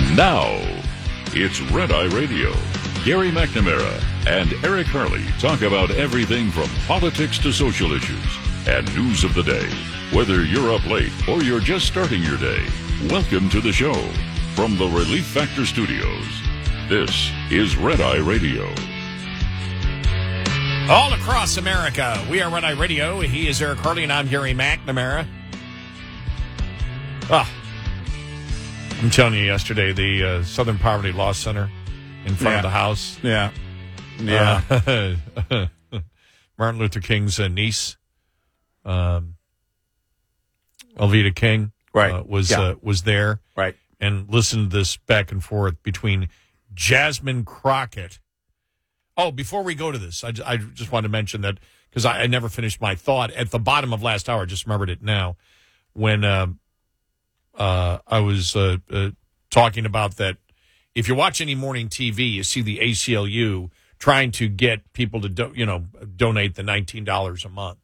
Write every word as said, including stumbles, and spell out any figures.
Now, it's Red Eye Radio. Gary McNamara and Eric Harley talk about everything from politics to social issues and news of the day. Whether you're up late or you're just starting your day, welcome to the show. From the Relief Factor Studios, this is Red Eye Radio. All across America, we are Red Eye Radio. He is Eric Harley, and I'm Gary McNamara. Ah, I'm telling you, yesterday, the uh, Southern Poverty Law Center in front yeah. of the house. Yeah. Yeah. Uh, Martin Luther King's uh, niece, um, Alveda King, right. uh, was yeah. uh, was there. Right. And listened to this back and forth between Jasmine Crockett. Oh, before we go to this, I, I just wanted to mention that because I, I never finished my thought at the bottom of last hour. I just remembered it now when uh, uh, I was uh, uh, talking about that. If you watch any morning T V, you see the A C L U trying to get people to do, you know donate the nineteen dollars a month.